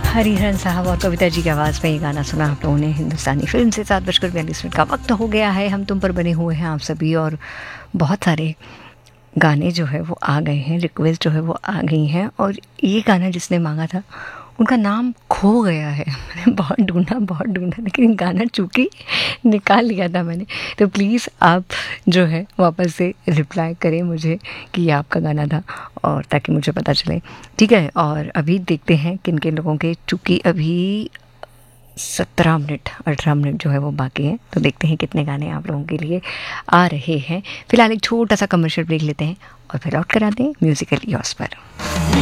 हरिहरन साहब और कविता जी की आवाज़ में ये गाना सुना आप लोगों ने हिंदुस्तानी फिल्म से। 7:42 का वक्त हो गया है। हम तुम पर बने हुए हैं आप सभी, और बहुत सारे गाने जो है वो आ गए हैं, रिक्वेस्ट जो है वो आ गई हैं। और ये गाना जिसने मांगा था उनका नाम खो गया है। मैंने बहुत ढूंढा लेकिन गाना चूँकि निकाल लिया था मैंने। तो प्लीज़ आप जो है वापस से रिप्लाई करें मुझे कि ये आपका गाना था, और ताकि मुझे पता चले, ठीक है। और अभी देखते हैं किन किन लोगों के, चूँकि अभी 18 मिनट जो है वो बाकी है, तो देखते हैं कितने गाने आप लोगों के लिए आ रहे हैं। फिलहाल एक छोटा सा कमर्शियल ब्रेक लेते हैं और फिर लौट कर आते हैं म्यूजिकल यॉस पर।